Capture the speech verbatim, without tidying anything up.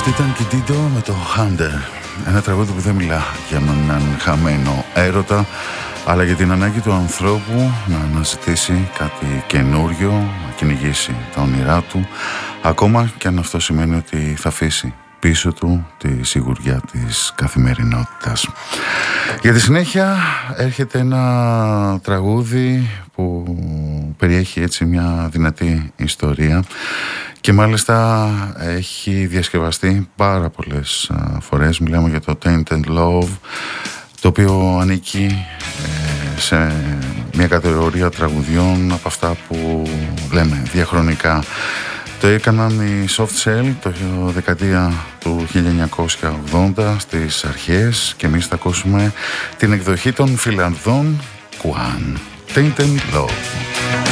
Αυτή ήταν και Τίτο με το Hunter. Ένα τραγούδι που δεν μιλά για έναν χαμένο έρωτα, αλλά για την ανάγκη του ανθρώπου να αναζητήσει κάτι καινούριο, να κυνηγήσει τα όνειρά του, ακόμα και αν αυτό σημαίνει ότι θα αφήσει πίσω του τη σιγουριά της καθημερινότητας. Για τη συνέχεια έρχεται ένα τραγούδι που περιέχει έτσι μια δυνατή ιστορία και μάλιστα έχει διασκευαστεί πάρα πολλές φορές. Μιλάμε για το Tainted Love, το οποίο ανήκει σε μια κατηγορία τραγουδιών από αυτά που λέμε διαχρονικά. Το έκαναν οι Soft Cell το δεκαετία του χίλια εννιακόσια ογδόντα στις αρχές και εμείς θα ακούσουμε την εκδοχή των Φιλανδών Κουάν. Tainted Love.